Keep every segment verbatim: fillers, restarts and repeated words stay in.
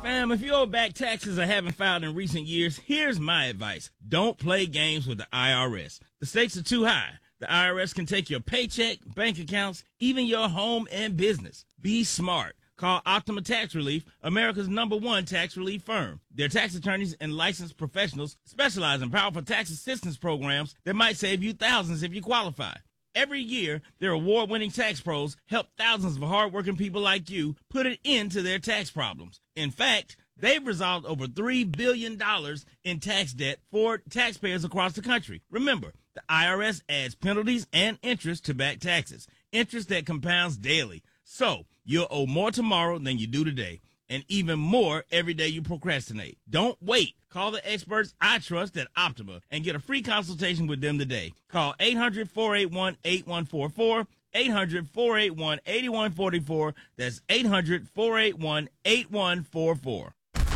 Fam, if you owe back taxes or haven't filed in recent years, here's my advice. Don't play games with the I R S. The stakes are too high. The I R S can take your paycheck, bank accounts, even your home and business. Be smart. Call Optima Tax Relief, America's number one tax relief firm. Their tax attorneys and licensed professionals specialize in powerful tax assistance programs that might save you thousands if you qualify. Every year, their award-winning tax pros help thousands of hardworking people like you put an end to their tax problems. In fact, they've resolved over three billion dollars in tax debt for taxpayers across the country. Remember, the I R S adds penalties and interest to back taxes, interest that compounds daily. So, you'll owe more tomorrow than you do today, and even more every day you procrastinate. Don't wait. Call the experts I trust at Optima and get a free consultation with them today. Call eight hundred, four eight one, eight one four four, eight hundred, four eight one, eight one four four. That's eight hundred, four eight one, eight one four four.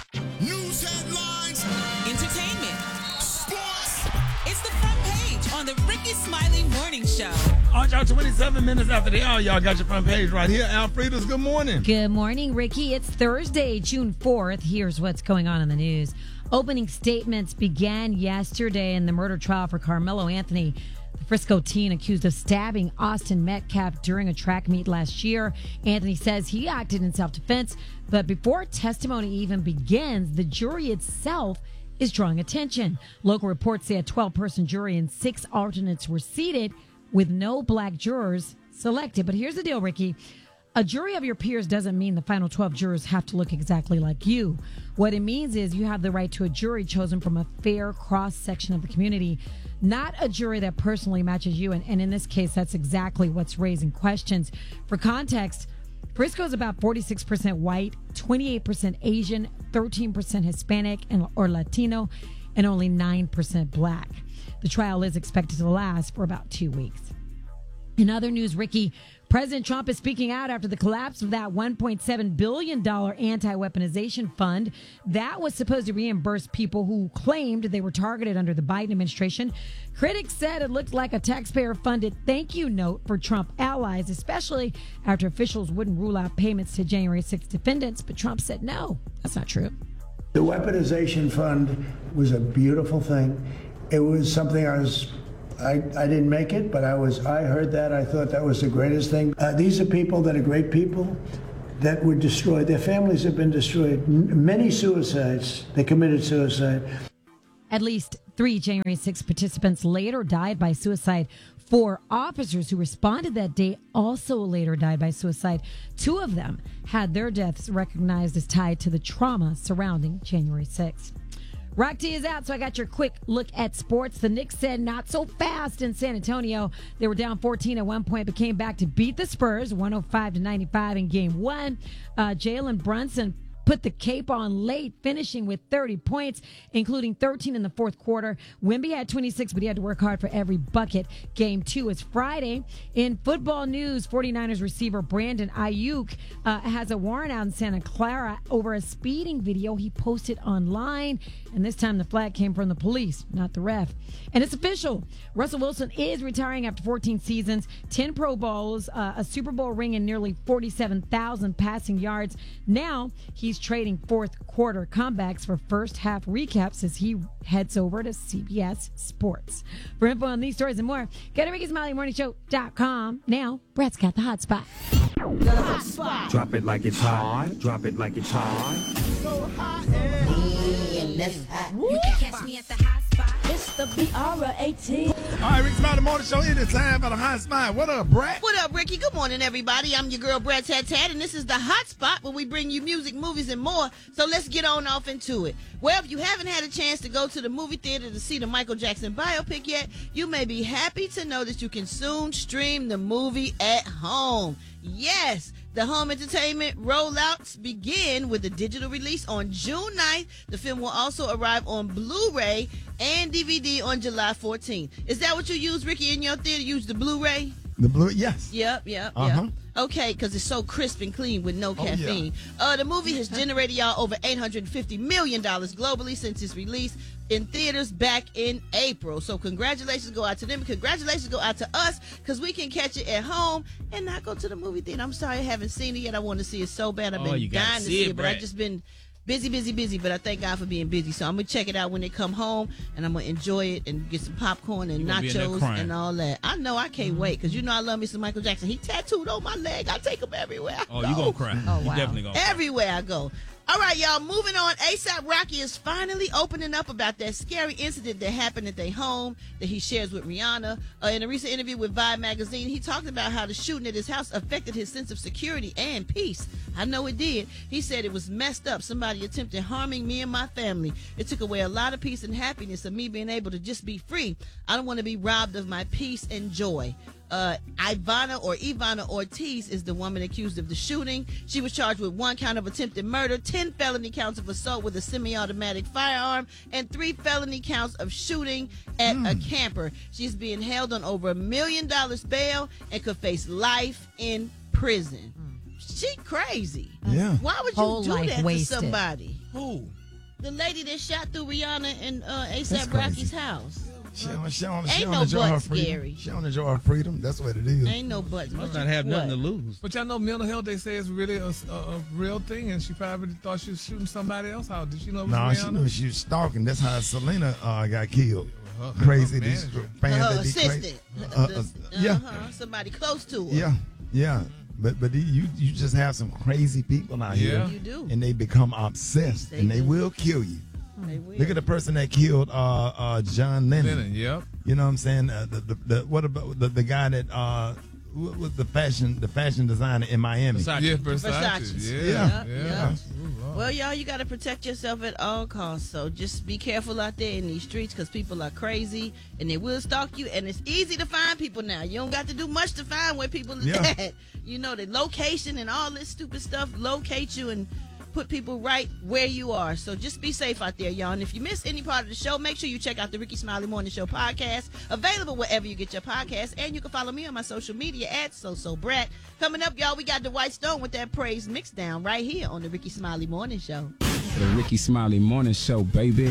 News headlines, entertainment, sports. It's the front page on the Ricky Smiley Morning Show. All right, y'all, twenty-seven minutes after the hour, y'all got your front page right here. Alfreda's, good morning. Good morning, Ricky. It's Thursday, June fourth. Here's what's going on in the news. Opening statements began yesterday in the murder trial for Carmelo Anthony, the Frisco teen accused of stabbing Austin Metcalf during a track meet last year. Anthony says he acted in self-defense, but before testimony even begins, the jury itself is drawing attention. Local reports say a twelve-person jury and six alternates were seated with no black jurors selected. But here's the deal, Ricky. A jury of your peers doesn't mean the final twelve jurors have to look exactly like you. What it means is you have the right to a jury chosen from a fair cross-section of the community, not a jury that personally matches you. And, and in this case, that's exactly what's raising questions. For context, Frisco is about forty-six percent white, twenty-eight percent Asian, thirteen percent Hispanic and or Latino, and only nine percent black. The trial is expected to last for about two weeks. In other news, Ricky, President Trump is speaking out after the collapse of that one point seven billion dollars anti-weaponization fund that was supposed to reimburse people who claimed they were targeted under the Biden administration. Critics said it looked like a taxpayer-funded thank you note for Trump allies, especially after officials wouldn't rule out payments to January sixth defendants. But Trump said, no, that's not true. The weaponization fund was a beautiful thing. It was something I was I, I didn't make it, but I was. I heard that. I thought that was the greatest thing. Uh, these are people that are great people that were destroyed. Their families have been destroyed. M- many suicides. They committed suicide. At least three January sixth participants later died by suicide. Four officers who responded that day also later died by suicide. Two of them had their deaths recognized as tied to the trauma surrounding January sixth. Rock T is out, so I got your quick look at sports. The Knicks said not so fast in San Antonio. They were down fourteen at one point, but came back to beat the Spurs one oh five to ninety-five in game one. Uh, Jalen Brunson put the cape on late, finishing with thirty points, including thirteen in the fourth quarter. Wemby had twenty-six, but he had to work hard for every bucket. Game two is Friday. In football news, forty-niners receiver Brandon Ayuk uh, has a warrant out in Santa Clara over a speeding video he posted online. And this time the flag came from the police, not the ref. And it's official. Russell Wilson is retiring after fourteen seasons, ten Pro Bowls, uh, a Super Bowl ring, and nearly forty-seven thousand passing yards. Now he's trading fourth quarter comebacks for first half recaps as he heads over to C B S Sports. For info on these stories and more, go to Ricky Smiley Morning Show dot com. Now, Brett's got the hot spot. The hot spot. Drop it like it's hot. Drop it like it's hot. So hot and You can catch me at the hot spot. It's the B R eighteen. All right, Rick Smiley Morning Show. It is time for the hot spot. What up, Brett? What up, Ricky? Good morning, everybody. I'm your girl, Brett Tat Tat, and this is the hot spot where we bring you music, movies, and more. So let's get on off into it. Well, if you haven't had a chance to go to the movie theater to see the Michael Jackson biopic yet, you may be happy to know that you can soon stream the movie at home. Yes, the home entertainment rollouts begin with the digital release on June ninth. The film will also arrive on Blu-ray and D V D on July fourteenth. Is that what you use, Ricky, in your theater? Use the Blu-ray? The blue, yes. Yep, yep, Uh-huh. yep. Okay, because it's so crisp and clean with no Oh, yeah. caffeine. Uh, the movie has generated y'all over eight hundred fifty million dollars globally since its release in theaters back in April. So congratulations go out to them. Congratulations go out to us because we can catch it at home and not go to the movie theater. I'm sorry I haven't seen it yet. I want to see it so bad. I've Oh, been you gotta dying to see see it, it, but I've Brett. just been Busy, busy, busy, but I thank God for being busy. So I'm going to check it out when they come home, and I'm going to enjoy it and get some popcorn and nachos and all that. I know I can't wait, because you know I love me some Michael Jackson. He tattooed on my leg. I take him everywhere I Oh, go. you going to cry. Oh, You wow. definitely going to cry. Everywhere I go. All right, y'all, moving on. ASAP Rocky is finally opening up about that scary incident that happened at their home that he shares with Rihanna. Uh, in a recent interview with Vibe magazine, he talked about how the shooting at his house affected his sense of security and peace. I know it did. He said it was messed up. Somebody attempted harming me and my family. It took away a lot of peace and happiness of me being able to just be free. I don't want to be robbed of my peace and joy. Uh, Ivana or Ivana Ortiz is the woman accused of the shooting. She was charged with one count of attempted murder, ten felony counts of assault with a semi-automatic firearm, and three felony counts of shooting at mm. a camper. She's being held on over a million dollars bail and could face life in prison. Mm. She crazy. Yeah. Why would you Whole do life that wasted. to somebody? Who? The lady that shot through Rihanna and uh, That's ASAP crazy. Rocky's house. She don't, she don't, Ain't she don't no enjoy her buts, freedom. Gary. She don't enjoy her freedom. That's what it is. Ain't no buts. Must What not you- have nothing what? to lose. But y'all know mental health, they say, is really a, a, a real thing, and she probably thought she was shooting somebody else out. Did she know it was No, she Rihanna? knew she was stalking. That's how Selena uh, got killed. Her- Crazy. her These manager. fans Her that be crazy. assistant. Uh, uh, The- yeah. uh-huh, somebody close to her. Yeah, yeah. But but you you just have some crazy people out Yeah. here. You do. And they become obsessed, They and they do. will kill you. They will. Look at the person that killed uh, uh, John Lennon. Lennon, yep. You know what I'm saying? Uh, the, the, the, what about the, the guy that uh, what was the fashion the fashion designer in Miami? Versace. Yeah, Versace. Versace. Yeah, Yeah. yeah. Yeah. Ooh, Lord. Well, y'all, you got to protect yourself at all costs. So just be careful out there in these streets, because people are crazy and they will stalk you. And it's easy to find people now. You don't got to do much to find where people are Yeah. at. You know, the location and all this stupid stuff locate you and put people right where you are. So just be safe out there, y'all. And if you miss any part of the show, make sure you check out the Ricky Smiley Morning Show podcast, available wherever you get your podcasts. And you can follow me on my social media at SoSoBrat. Coming up, y'all, we got the White Stone with that praise mix down right here on the Ricky Smiley Morning Show. The Ricky Smiley Morning Show, baby.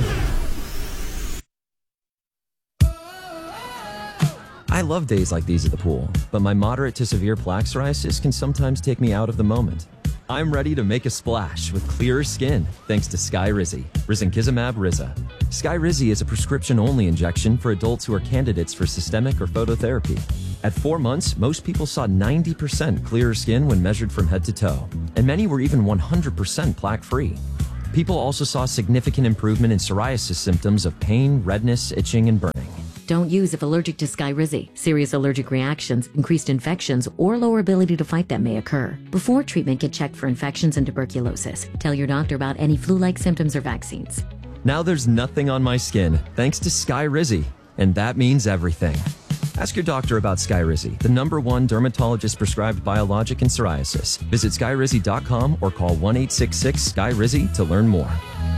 I love days like these at the pool, but my moderate to severe plaque psoriasis can sometimes take me out of the moment. I'm ready to make a splash with clearer skin thanks to Skyrizi, Risankizumab Riza. Skyrizi is a prescription-only injection for adults who are candidates for systemic or phototherapy. At four months, most people saw ninety percent clearer skin when measured from head to toe, and many were even one hundred percent plaque-free. People also saw significant improvement in psoriasis symptoms of pain, redness, itching, and burning. Don't use if allergic to Skyrizi. Serious allergic reactions, increased infections, or lower ability to fight them may occur. Before treatment, get checked for infections and tuberculosis. Tell your doctor about any flu-like symptoms or vaccines. Now there's nothing on my skin thanks to Skyrizi, and that means everything. Ask your doctor about Skyrizi, the number one dermatologist-prescribed biologic in psoriasis. Visit skyrizi dot com or call one eight six six Skyrizi to learn more.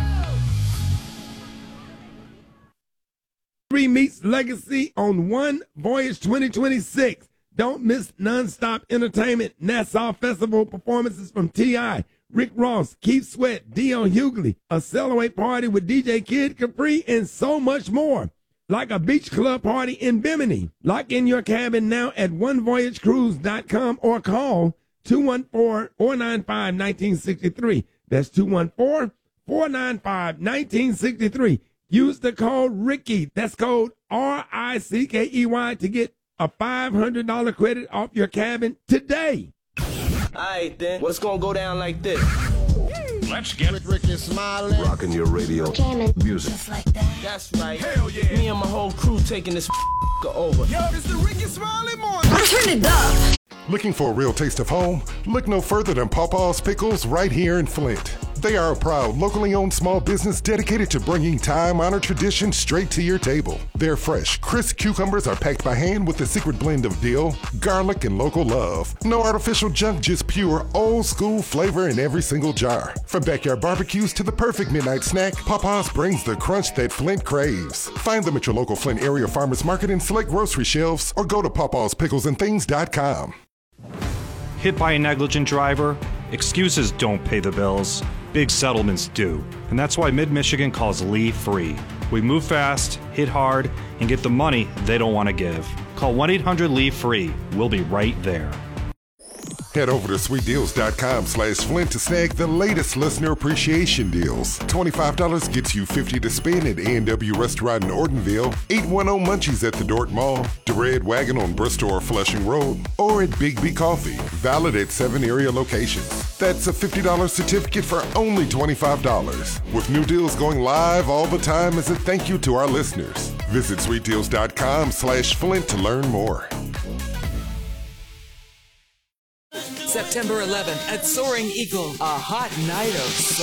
Three meets Legacy on One Voyage twenty twenty-six. Don't miss nonstop entertainment, Nassau Festival performances from T I, Rick Ross, Keith Sweat, Dion Hughley, a Celebrate party with D J Kid Capri, and so much more. Like a beach club party in Bimini. Lock in your cabin now at one voyage cruise dot com or call two one four, four nine five, one nine six three. That's two one four, four nine five, one nine six three. Use the code Ricky. That's code R I C K E Y to get a five hundred dollars credit off your cabin today. All right, then. What's going to go down like this? Let's get Ricky Smiley. Rocking your radio. Music. Just like that. That's right. Hell yeah. Me and my whole crew taking this over. Yo, it's the Ricky Smiley Morning. Turn it up. Looking for a real taste of home? Look no further than Pawpaw's Pickles right here in Flint. They are a proud, locally owned small business dedicated to bringing time-honored tradition straight to your table. Their fresh, crisp cucumbers are packed by hand with a secret blend of dill, garlic, and local love. No artificial junk, just pure, old-school flavor in every single jar. From backyard barbecues to the perfect midnight snack, Pawpaw's brings the crunch that Flint craves. Find them at your local Flint area farmers market and select grocery shelves, or go to pawpaws pickles and things dot com. Hit by a negligent driver? Excuses don't pay the bills. Big settlements do. And that's why Mid-Michigan calls Lee free. We move fast, hit hard, and get the money they don't want to give. Call one eight hundred L E A V E free. We'll be right there. Head over to sweetdeals.com slash Flint to snag the latest listener appreciation deals. twenty-five dollars gets you fifty to spend at A and W Restaurant in Ortonville, eight ten Munchies at the Dordt Mall, the Red Wagon on Bristol or Flushing Road, or at Big B Coffee, valid at seven area locations. That's a fifty dollars certificate for only twenty-five dollars. With new deals going live all the time as a thank you to our listeners. Visit sweetdeals.com slash Flint to learn more. September eleventh at Soaring Eagle, a hot night of